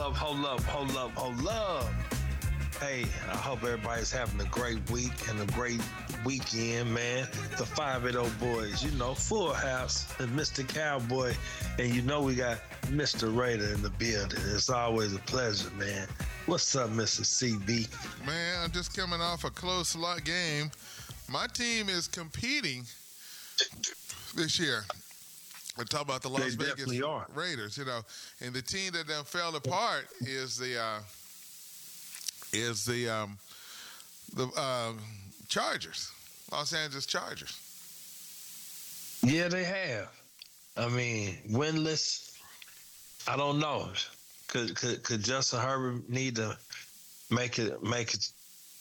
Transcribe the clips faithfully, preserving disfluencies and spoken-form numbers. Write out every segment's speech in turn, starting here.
up, hold up, hold up, hold up. Hey, I hope everybody's having a great week and a great weekend, man. The five eighty boys, you know, Full House and Mister Cowboy. And you know we got Mister Raider in the building. It's always a pleasure, man. What's up, Mister C B? Man, I'm just coming off a close lot game. My team is competing this year. We're talking about the Las They Vegas are. Raiders, you know, and the team that done fell apart is the uh, is the um, the uh, Chargers, Los Angeles Chargers. Yeah, they have. I mean, winless. I don't know. Could could could Justin Herbert need to make it make it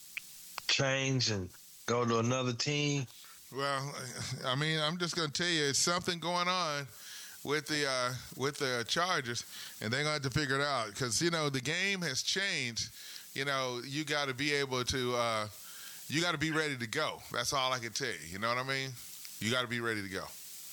change and go to another team? Well, I mean, I'm just going to tell you, it's something going on with the uh, with the Chargers, and they're going to have to figure it out because, you know, the game has changed. You know, you got to be able to uh, you got to be ready to go. That's all I can tell you. You know what I mean? You got to be ready to go.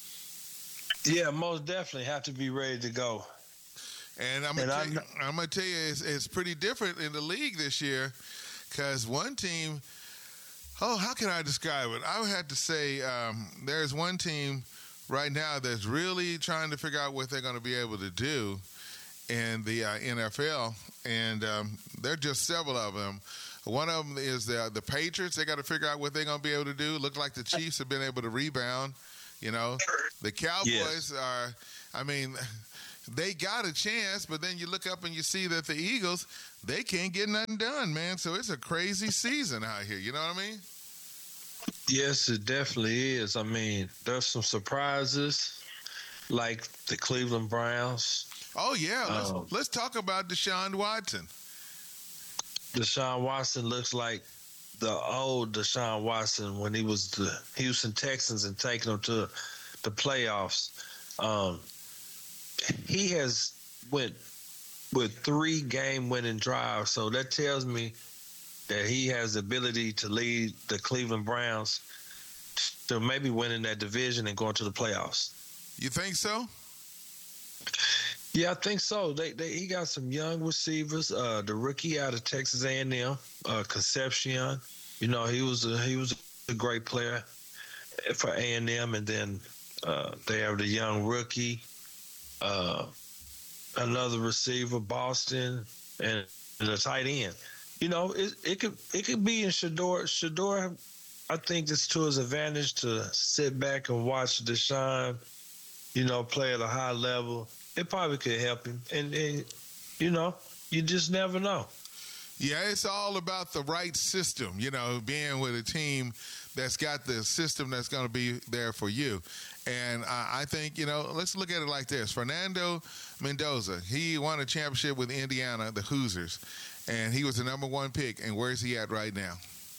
Yeah, most definitely have to be ready to go. And I'm going to I'm going to tell you, it's, it's pretty different in the league this year because one team. Oh, how can I describe it? I would have to say um, there's one team right now that's really trying to figure out what they're going to be able to do in the uh, N F L, and um, there are just several of them. One of them is the the Patriots. They got to figure out what they're going to be able to do. Look like the Chiefs have been able to rebound. You know, the Cowboys yeah. are. I mean. They got a chance, but then you look up and you see that the Eagles, they can't get nothing done, man. So it's a crazy season out here. You know what I mean? Yes, it definitely is. I mean, there's some surprises like the Cleveland Browns. Oh, yeah. Let's, um, let's talk about Deshaun Watson. Deshaun Watson looks like the old Deshaun Watson when he was the Houston Texans and taking them to the playoffs. Um He has went with three game-winning drives, so that tells me that he has the ability to lead the Cleveland Browns to maybe winning that division and going to the playoffs. You think so? Yeah, I think so. They, they he got some young receivers. Uh, the rookie out of Texas A and M, uh, Concepcion. You know, he was a, he was a great player for A and M, and then uh, they have the young rookie. Uh, another receiver, Boston, and the tight end. You know, it it could it could be in Shador. Shador, I think it's to his advantage to sit back and watch Deshaun, you know, play at a high level. It probably could help him, and, and you know, you just never know. Yeah, it's all about the right system, you know, being with a team that's got the system that's going to be there for you. And I, I think, you know, let's look at it like this. Fernando Mendoza, he won a championship with Indiana, the Hoosiers, and he was the number one pick. And where's he at right now?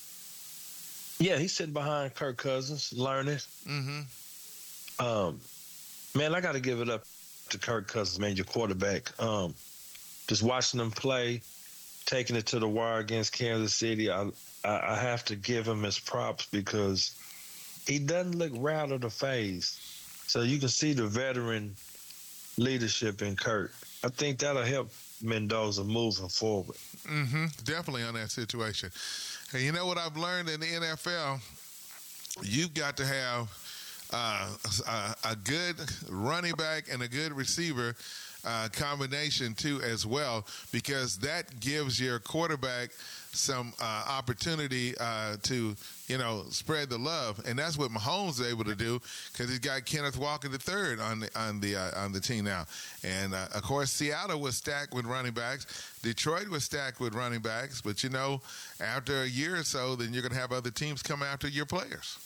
Yeah, he's sitting behind Kirk Cousins, learning. Mm-hmm. Um, man, I got to give it up to Kirk Cousins, man, your quarterback. Um, just watching him play, taking it to the wire against Kansas City, I, I I have to give him his props because he doesn't look rattled or phased. So you can see the veteran leadership in Kurt. I think that'll help Mendoza moving forward. Mm-hmm. Definitely on that situation. And you know what I've learned in the N F L? You've got to have uh, a, a good running back and a good receiver Uh, combination too as well, because that gives your quarterback some uh, opportunity uh, to, you know, spread the love, and that's what Mahomes is able to do because he's got Kenneth Walker the third on the on the uh, on the team now, and uh, of course Seattle was stacked with running backs, Detroit was stacked with running backs, but you know, after a year or so, then you're going to have other teams come after your players.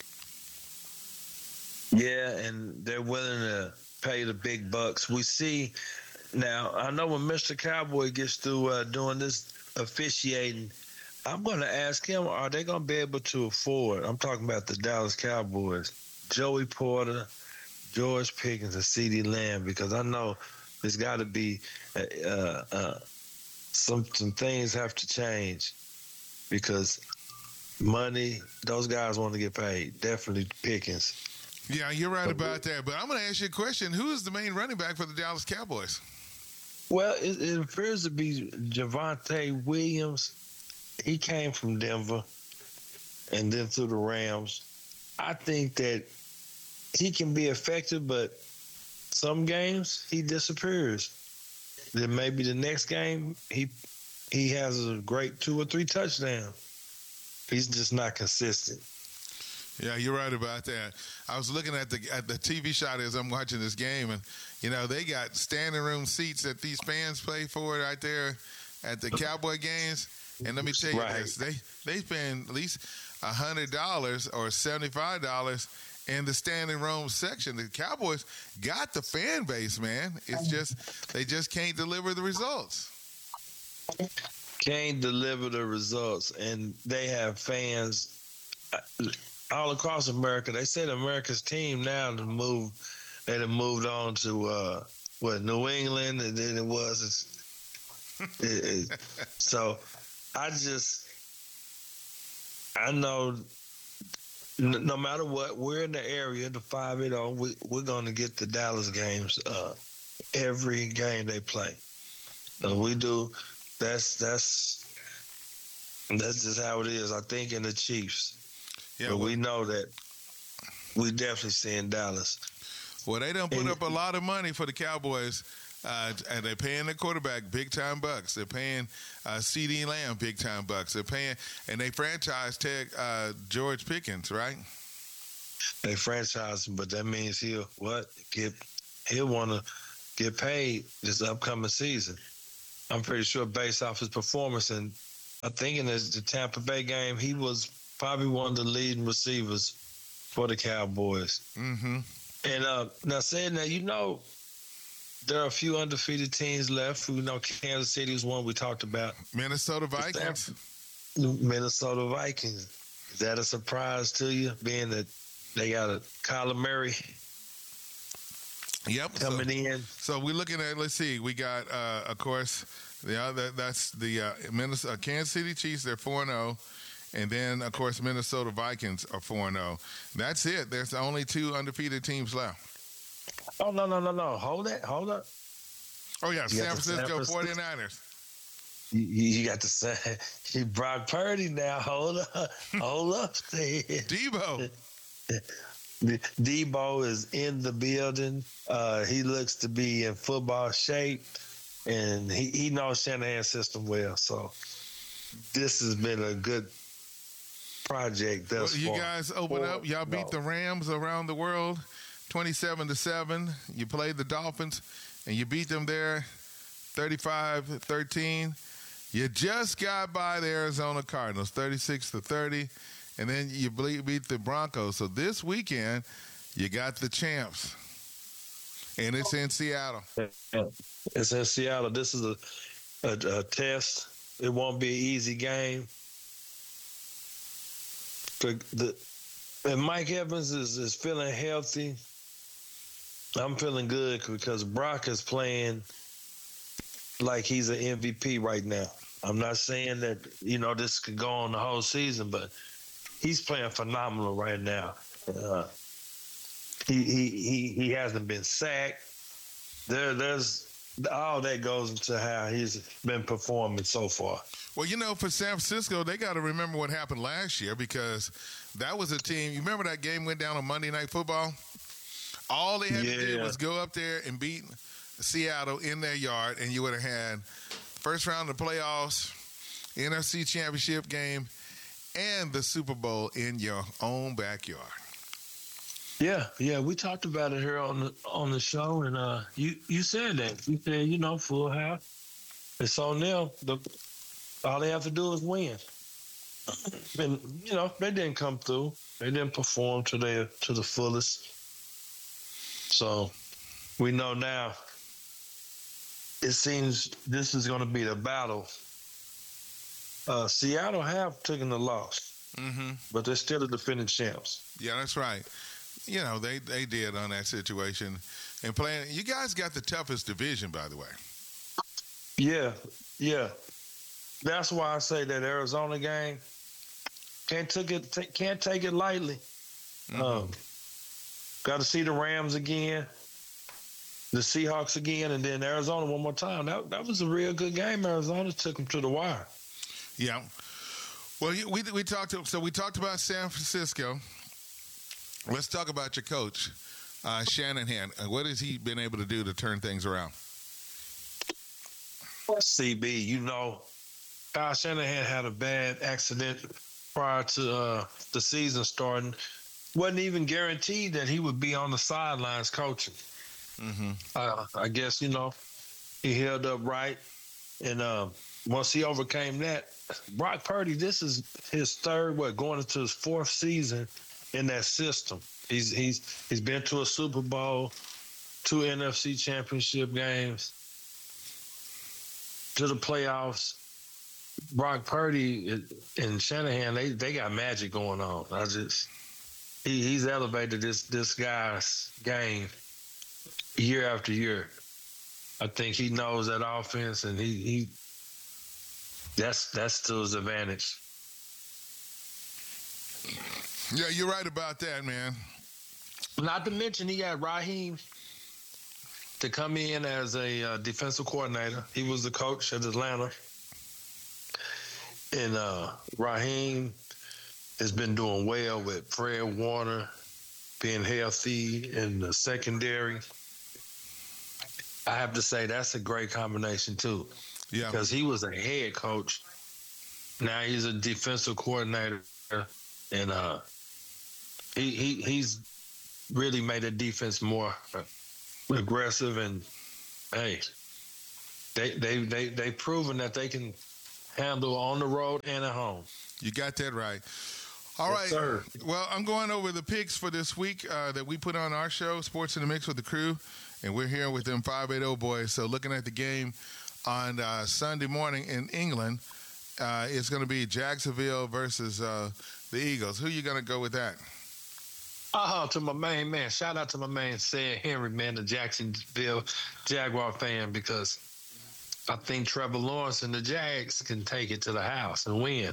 Yeah, and they're willing to pay the big bucks. We see. Now, I know when Mister Cowboy gets through uh, doing this officiating, I'm going to ask him, are they going to be able to afford, I'm talking about the Dallas Cowboys, Joey Porter, George Pickens, and CeeDee Lamb, because I know there's got to be uh, uh, some, some things have to change because money, those guys want to get paid, definitely Pickens. Yeah, you're right about that. But I'm going to ask you a question. Who is the main running back for the Dallas Cowboys? Well, it, it appears to be Javonte Williams. He came from Denver and then to the Rams. I think that he can be effective, but some games he disappears. Then maybe the next game he he has a great two or three touchdowns. He's just not consistent. Yeah, you're right about that. I was looking at the at the T V shot as I'm watching this game, and you know they got standing room seats that these fans pay for right there at the Cowboy games. And let me tell you right. this: they they spend at least a hundred dollars or seventy five dollars in the standing room section. The Cowboys got the fan base, man. It's just they just can't deliver the results. Can't deliver the results, and they have fans all across America. They said America's team now to move. They have moved on to uh, what New England, and then it was. It's, it, it, so I just I know no matter what, we're in the area, the five eight zero. We, we're going to get the Dallas games uh, every game they play. So we do. That's that's that's just how it is. I think in the Chiefs. Yeah, but well, we know that we definitely seeing Dallas. Well, they don't put and, up a lot of money for the Cowboys, uh, and they're paying the quarterback big time bucks. They're paying uh, CeeDee Lamb big time bucks. They're paying, and they franchise tag uh, George Pickens, right? They franchise him, but that means he'll what get he'll want to get paid this upcoming season. I'm pretty sure based off his performance, and I think in the, the Tampa Bay game, he was probably one of the leading receivers for the Cowboys. Mm-hmm. And uh, now saying that, you know, there are a few undefeated teams left. We know Kansas City is one we talked about. Minnesota Vikings. Minnesota Vikings. Is that a surprise to you, being that they got a Kyler Murray? Yep, coming so, in. So we're looking at. Let's see. We got, uh, of course, the other. That's the uh, Minnesota, uh, Kansas City Chiefs. They're four and zero, and then of course Minnesota Vikings are four and zero. That's it. There's only two undefeated teams left. Oh no no no no! Hold it, hold up. Oh yeah, you San Francisco forty-niners. You, you got to say you Brock Purdy now. Hold up, hold up, there. Debo. Debo is in the building. Uh, he looks to be in football shape, and he, he knows Shanahan's system well. So this has been a good project thus well, you far. You guys open Four, up. Y'all beat no. the Rams around the world, twenty-seven to seven. You played the Dolphins, and you beat them there, thirty-five thirteen. You just got by the Arizona Cardinals, thirty-six to thirty. And then you beat the Broncos. So this weekend, you got the champs. And it's in Seattle. It's in Seattle. This is a, a, a test. It won't be an easy game. The, the, and Mike Evans is, is feeling healthy. I'm feeling good because Brock is playing like he's an M V P right now. I'm not saying that, you know, this could go on the whole season, but he's playing phenomenal right now. Uh, he, he he he hasn't been sacked. There there's all that goes into how he's been performing so far. Well, you know, for San Francisco, they got to remember what happened last year because that was a team. You remember that game went down on Monday Night Football? All they had yeah. to do was go up there and beat Seattle in their yard, and you would have had first round of the playoffs, N F C Championship game, and the Super Bowl in your own backyard. Yeah, yeah, we talked about it here on the on the show, and uh, you you said that. You said, you know, full house. It's on them. The, all they have to do is win. And you know, they didn't come through. They didn't perform to their to the fullest. So we know now. It seems this is going to be the battle. Uh, Seattle have taken the loss, mm-hmm. but they're still the defending champs. Yeah, that's right. You know, they, they did on that situation. And playing, you guys got the toughest division, by the way. Yeah, yeah. That's why I say that Arizona game can't take it t- can't take it lightly. Mm-hmm. Um, got to see the Rams again. the Seahawks again, and then Arizona one more time. That that was a real good game. Arizona took them to the wire. Yeah. Well, we we talked. So we talked about San Francisco. Let's talk about your coach, uh, Shanahan. What has he been able to do to turn things around? C B, you know, Kyle Shanahan had a bad accident prior to uh, the season starting. Wasn't even guaranteed that he would be on the sidelines coaching. Mm-hmm. Uh, I guess, you know, he held up right. And uh, once he overcame that, Brock Purdy, this is his third, what, going into his fourth season in that system. He's he's he's been to a Super Bowl, two N F C championship games, to the playoffs. Brock Purdy and Shanahan, they, they got magic going on. I just he, he's elevated this this guy's game year after year. I think he knows that offense, and he, he that's that's to his advantage. Yeah, you're right about that, man. Not to mention he got Raheem to come in as a uh, defensive coordinator. He was the coach at Atlanta. And uh, Raheem has been doing well with Fred Warner being healthy in the secondary. I have to say that's a great combination too. Yeah. Because he was a head coach. Now he's a defensive coordinator. And uh, he, he he's really made the defense more aggressive. And, hey, they they they they proven that they can handle on the road and at home. You got that right. All yes, right. Sir. Well, I'm going over the picks for this week uh, that we put on our show, Sports in the Mix with the Crew, and we're here with them five eighty boys. So looking at the game on uh, Sunday morning in England, uh, it's going to be Jacksonville versus uh, the Eagles. Who you going to go with that? Uh-huh, to my main man. Shout out to my man, Sid Henry, man, the Jacksonville Jaguar fan, because I think Trevor Lawrence and the Jags can take it to the house and win.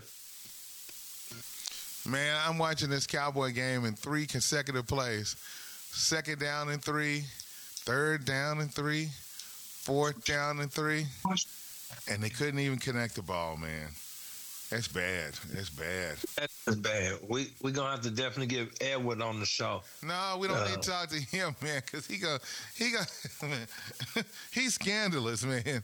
Man, I'm watching this Cowboy game in three consecutive plays. Second down and three, third down and three, fourth down and three, and they couldn't even connect the ball, man. That's bad. That's bad. That's bad. We we gonna have to definitely get Edward on the show. No, we don't uh, need to talk to him, man, because he go he go man, he's scandalous, man.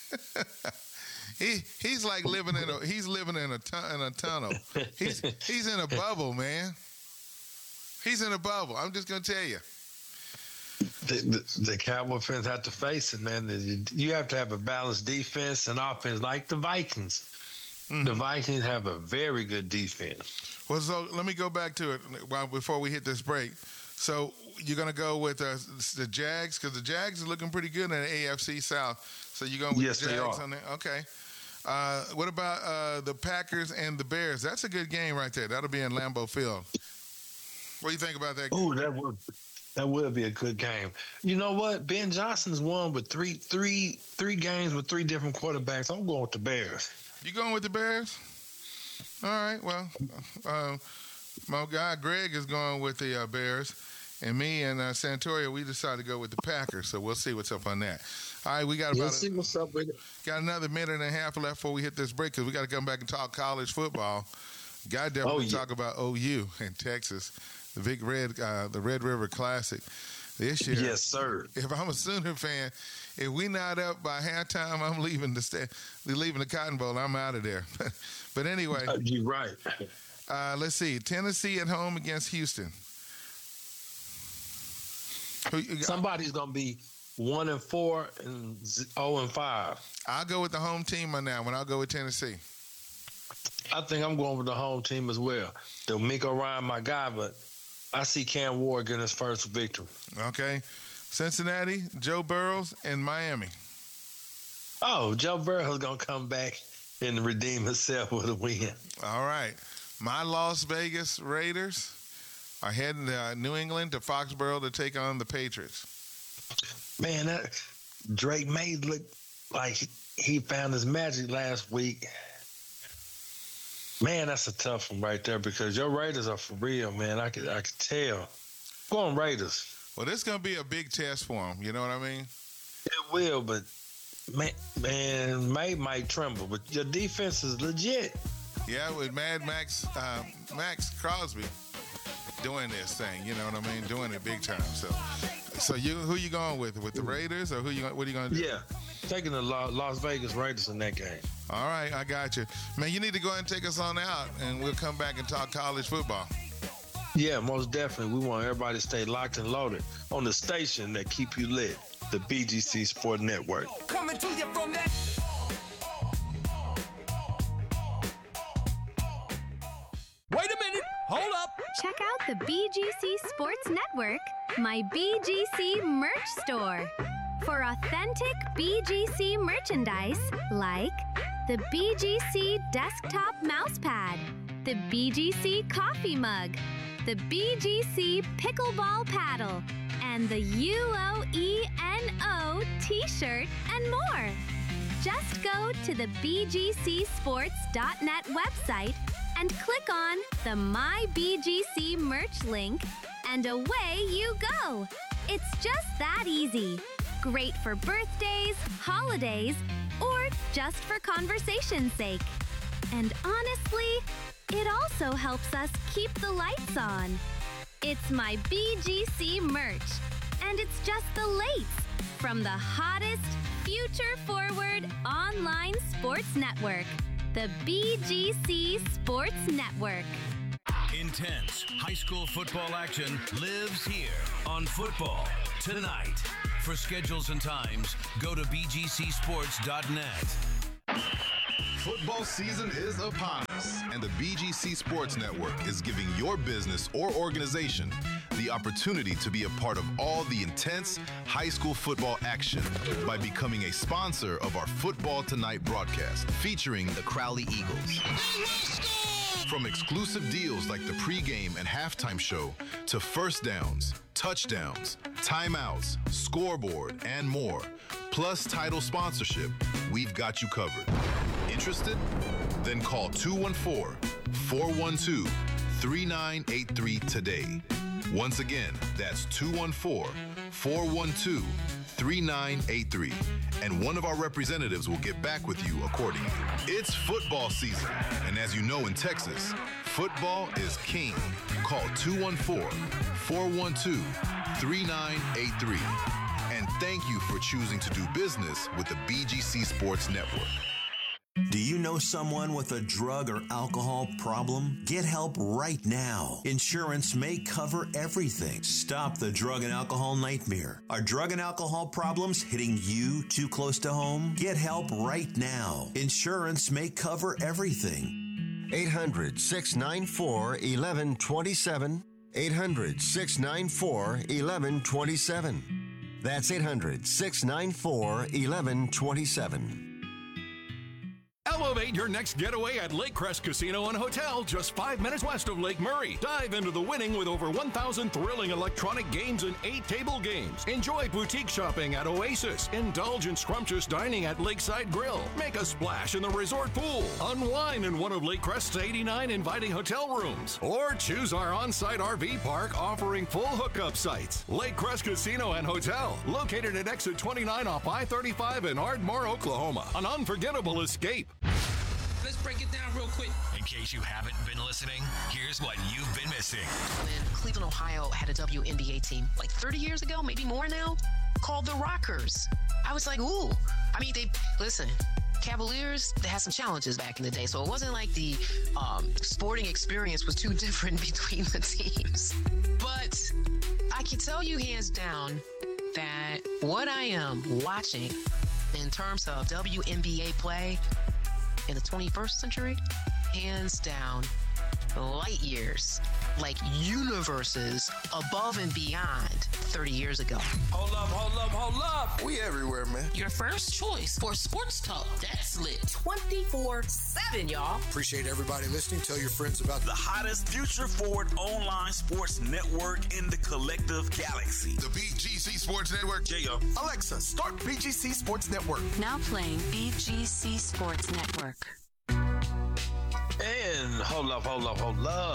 he he's like living in a he's living in a tu- in a tunnel. He's he's in a bubble, man. He's in a bubble. I'm just gonna tell you. The, the, the Cowboy fans have to face it, man. You have to have a balanced defense and offense, like the Vikings. Mm-hmm. The Vikings have a very good defense. Well, so let me go back to it well, before we hit this break. So you're going to go with uh, the Jags, because the Jags are looking pretty good in the A F C South. So you're going with yes, the Jags they are. on there? Okay. Uh, what about uh, the Packers and the Bears? That's a good game right there. That'll be in Lambeau Field. What do you think about that game? Oh, that would that would be a good game. You know what? Ben Johnson's won with three, three, three games with three different quarterbacks. I'm going with the Bears. You going with the Bears? All right. Well, uh, my guy Greg is going with the uh, Bears, and me and uh, Santoria, we decided to go with the Packers. So we'll see what's up on that. All right, we got about we'll see what's up with it. Got another minute and a half left before we hit this break, because we got to come back and talk college football. Got to definitely oh, yeah. talk about O U in Texas, the Big Red, uh, the Red River Classic this year. Yes, sir. If I'm a Sooner fan, if we not up by halftime, I'm leaving the sta- leaving the Cotton Bowl. I'm out of there. But anyway, uh, you're right. Uh, let's see. Tennessee at home against Houston. Somebody's gonna be one and four and zero and five. I'll go with the home team on that one. I'll go with Tennessee. I think I'm going with the home team as well. D'Amico Ryan, my guy, but I see Cam Ward getting his first victory. Okay. Cincinnati, Joe Burrows, and Miami. Oh, Joe Burrow's going to come back and redeem himself with a win. All right. My Las Vegas Raiders are heading to New England to Foxborough to take on the Patriots. Man, that Drake May looked like he found his magic last week. Man, that's a tough one right there, because your Raiders are for real, man. I could I could tell. Go on, Raiders. Well, this is going to be a big test for him. You know what I mean? It will, but man, man, May might tremble, but your defense is legit. Yeah, with Mad Max, uh, Max Crosby doing this thing. You know what I mean? Doing it big time. So, so you who you going with? With the Raiders, or who you? What are you going to do? Yeah, taking the Las Vegas Raiders in that game. All right, I got you, man. You need to go ahead and take us on out, and we'll come back and talk college football. Yeah, most definitely. We want everybody to stay locked and loaded on the station that keep you lit, the B G C Sport Network. Coming to you from that. Wait a minute. Hold up. Check out the B G C Sports Network, my B G C merch store. For authentic B G C merchandise like the B G C desktop mousepad, the B G C coffee mug, the B G C pickleball paddle, and the U O E N O t-shirt and more. Just go to the B G C sports dot net website and click on the My B G C merch link, and away you go. It's just that easy. Great for birthdays, holidays, or just for conversation's sake. And honestly, it also helps us keep the lights on. It's my B G C merch, and it's just the lace from the hottest, future-forward online sports network, the B G C Sports Network. Intense high school football action lives here on Football Tonight. For schedules and times, go to B G C sports dot net. Football season is upon us, and the B G C Sports Network is giving your business or organization the opportunity to be a part of all the intense high school football action by becoming a sponsor of our Football Tonight broadcast featuring the Crowley Eagles. From exclusive deals like the pregame and halftime show to first downs, touchdowns, timeouts, scoreboard, and more, plus title sponsorship, we've got you covered. Interested? Then call two one four, four one two, three nine eight three today. Once again, that's two one four, four one two, three nine eight three, and one of our representatives will get back with you accordingly. It's football season, and as you know in Texas, football is king. Call two one four, four one two, three nine eight three. And thank you for choosing to do business with the B G C Sports Network. Do you know someone with a drug or alcohol problem? Get help right now. Insurance may cover everything. Stop the drug and alcohol nightmare. Are drug and alcohol problems hitting you too close to home? Get help right now. Insurance may cover everything. eight hundred, six nine four, one one two seven. eight hundred, six nine four, one one two seven. That's eight hundred, six nine four, one one two seven. Elevate your next getaway at Lake Crest Casino and Hotel, just five minutes west of Lake Murray. Dive into the winning with over one thousand thrilling electronic games and eight table games. Enjoy boutique shopping at Oasis. Indulge in scrumptious dining at Lakeside Grill. Make a splash in the resort pool. Unwind in one of Lake Crest's eighty-nine inviting hotel rooms. Or choose our on-site R V park offering full hookup sites. Lake Crest Casino and Hotel, located at exit twenty-nine off I thirty-five in Ardmore, Oklahoma. An unforgettable escape. Let's break it down real quick. In case you haven't been listening, here's what you've been missing. When Cleveland, Ohio had a W N B A team like thirty years ago, maybe more now, called the Rockers. I was like, ooh. I mean, they, listen, Cavaliers, they had some challenges back in the day, so it wasn't like the um, sporting experience was too different between the teams. But I can tell you hands down that what I am watching in terms of W N B A play in the twenty-first century, hands down, light years, like universes above and beyond thirty years ago. Hold up, hold up, hold up. We everywhere, man. Your first choice for sports talk that's lit twenty-four seven, y'all. Appreciate everybody listening. Tell your friends about the hottest future-forward online sports network in the collective galaxy. The B G C Sports Network. J-O. Alexa, start B G C Sports Network. Now playing B G C Sports Network. And hold up, hold up, hold up.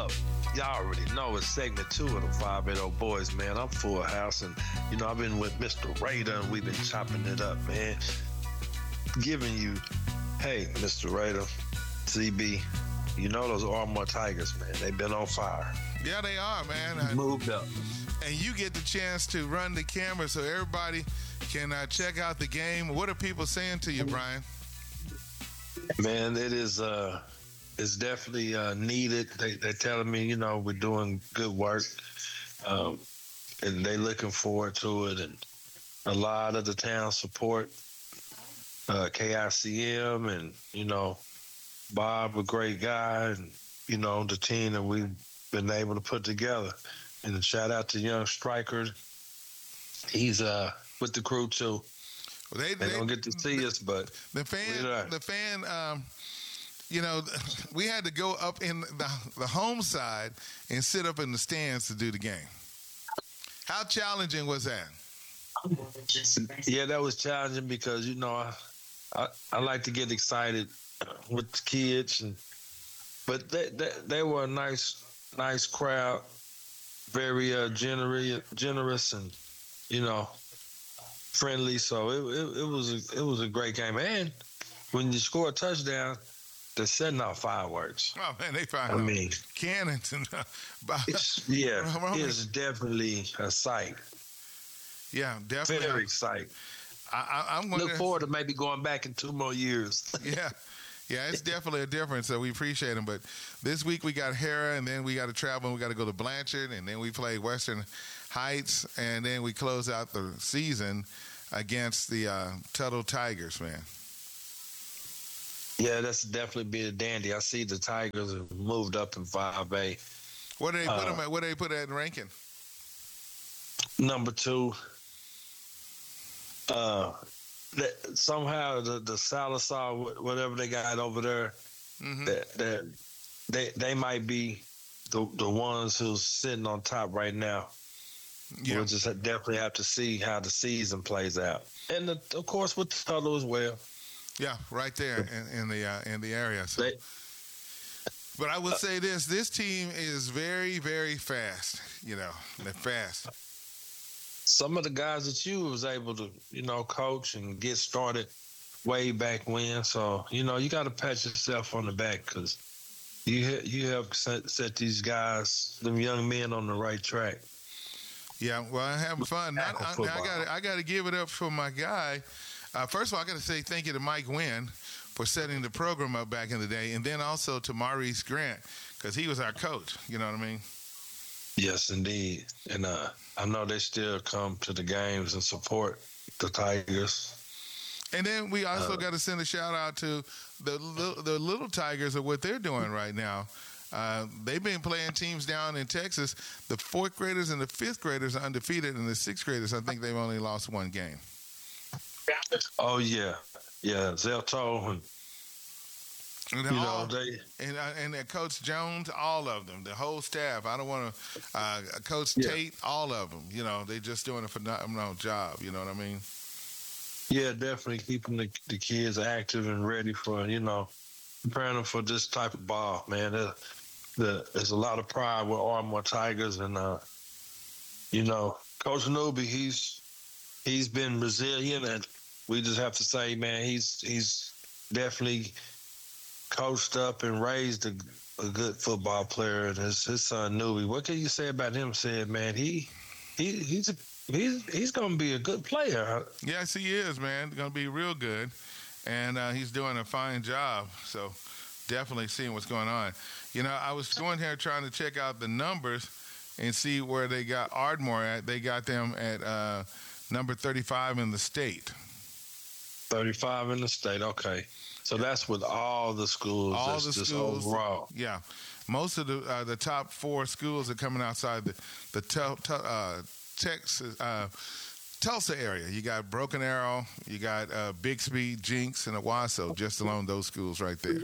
y'all already know it's segment two of the five eighty Boys, man. I'm full house, and you know I've been with Mister Raider, and we've been chopping it up, man. Giving you, hey, Mister Raider, Z B, you know those Ardmore Tigers, man. They've been on fire. Yeah, they are, man. I, Moved up. And you get the chance to run the camera so everybody can uh, check out the game. What are people saying to you, Brian? Man, it is uh, it's definitely uh, needed. They, they're telling me, you know, we're doing good work, um, and they looking forward to it. And a lot of the town support uh, K I C M, and you know, Bob, a great guy, and you know the team that we've been able to put together. And shout out to Young Striker. He's uh with the crew too. Well, they, they, they don't get to see us, but the fan, the fan, um, you know, we had to go up in the, the home side and sit up in the stands to do the game. How challenging was that? Yeah, that was challenging because you know I I, I like to get excited with the kids, and but they they, they were a nice nice crowd, very uh, generous generous and you know. friendly, so it, it it was a, it was a great game. And when you score a touchdown, they're setting off fireworks. Oh man, they fired I mean, cannons and uh, it's, yeah, it's definitely a sight. Yeah, definitely very exciting. I, I, I'm look to, forward to maybe going back in two more years. yeah. Yeah, it's definitely a difference, so we appreciate them. But this week we got Hera, and then we got to travel, and we got to go to Blanchard, and then we play Western Heights, and then we close out the season against the uh, Tuttle Tigers, man. Yeah, that's definitely be a dandy. I see the Tigers have moved up in five A. What do they put uh, them at? What do they put at in ranking? Number two. Uh, that somehow the, the Salazar, whatever they got over there, mm-hmm. that, that they they might be the the ones who's sitting on top right now. Yeah. We'll just definitely have to see how the season plays out, and the, of course with Tuttle as well. Yeah, right there in, in the uh, in the area. So. They, but I would uh, say this: this team is very, very fast. You know, they're fast. Some of the guys that you was able to, you know, coach and get started way back when. So, you know, you got to pat yourself on the back because you you have set, set these guys, them young men, on the right track. Yeah, well, I'm having fun. I, I, I got I got to give it up for my guy. Uh, first of all, I got to say thank you to Mike Wynn for setting the program up back in the day, and then also to Maurice Grant because he was our coach. You know what I mean? Yes, indeed. And uh, I know they still come to the games and support the Tigers. And then we also uh, got to send a shout out to the the little Tigers of what they're doing right now. Uh, they've been playing teams down in Texas. The fourth graders and the fifth graders are undefeated, and the sixth graders, I think they've only lost one game. Oh yeah, yeah, Zelto and. And, you all, know, they, and, uh, and uh, Coach Jones, all of them, the whole staff. I don't want to, uh, Coach yeah. Tate, all of them. You know, they just doing a phenomenal job. You know what I mean? Yeah, definitely keeping the, the kids active and ready for, you know, preparing them for this type of ball, man. The, the, there's a lot of pride with Ardmore Tigers, and uh, you know, Coach Newby, he's he's been resilient, and we just have to say, man, he's he's definitely coached up and raised a, a good football player, and his, his son Newby. What can you say about him? Said, man, he he he's a, he's he's gonna be a good player. Yes, he is, man. Gonna be real good, and uh, he's doing a fine job. So definitely seeing what's going on. You know, I was going here trying to check out the numbers and see where they got Ardmore at. They got them at uh, number thirty-five in the state. thirty-five in the state. Okay. So that's with all the schools. All that's the just schools. Overall. Yeah, most of the uh, the top four schools are coming outside the the tel, tel, uh, Texas uh, Tulsa area. You got Broken Arrow, you got uh, Bixby, Jinx, and Owasso. Just along those schools right there.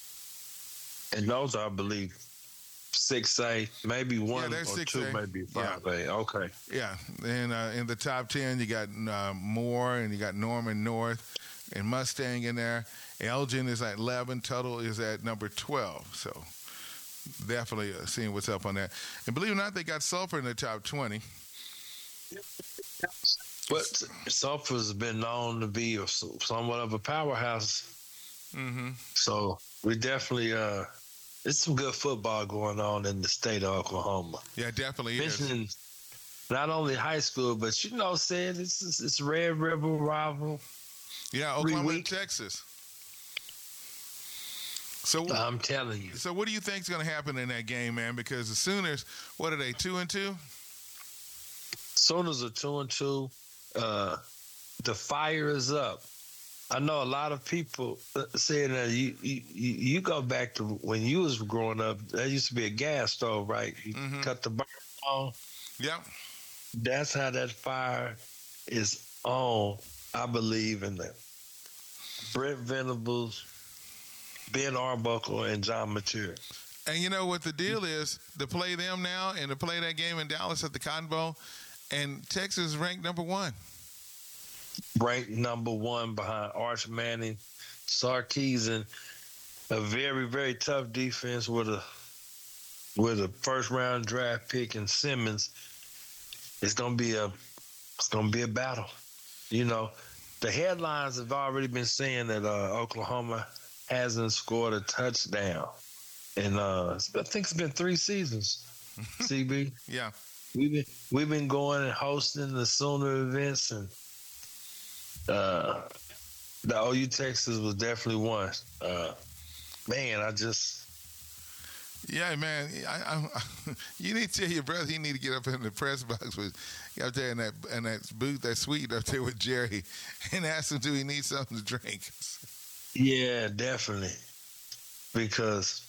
And those are, I believe, six A, maybe one yeah, or two, maybe five yeah. A. Okay. Yeah, and uh, in the top ten, you got uh, Moore and you got Norman North and Mustang in there. Elgin is at eleven. Tuttle is at number twelve. So definitely uh, seeing what's up on that. And believe it or not, they got Sulphur in the top twenty. But Sulphur's been known to be a, somewhat of a powerhouse. Mm-hmm. So we definitely, uh, it's some good football going on in the state of Oklahoma. Yeah, definitely Mentioning is. Not only high school, but you know, said it's it's, it's Red River rival. Yeah, Oklahoma and Texas. So I'm telling you. So what do you think is going to happen in that game, man? Because the Sooners, what are they, two and two? Sooners are two and two. Uh, the fire is up. I know a lot of people saying that you, you you go back to when you was growing up. There used to be a gas stove, right? You mm-hmm. cut the burn on. Yeah. That's how that fire is on. I believe in that. Brent Venables, Ben Arbuckle, and John Mature. And you know what the deal is? To play them now and to play that game in Dallas at the Cotton Bowl, and Texas ranked number one. Ranked number one behind Arch Manning, Sarkisian, a very, very tough defense with a with a first round draft pick in Simmons. It's gonna be a it's gonna be a battle. You know, the headlines have already been saying that uh, Oklahoma hasn't scored a touchdown, and uh, I think it's been three seasons. C B, yeah, we've been we've been going and hosting the Sooner events, and uh, the O U Texas was definitely one. Uh, man, I just. Yeah, man. I, I, you need to tell your brother he need to get up in the press box with up there in that in that booth, that suite up there with Jerry, and ask him do he need something to drink. Yeah, definitely. Because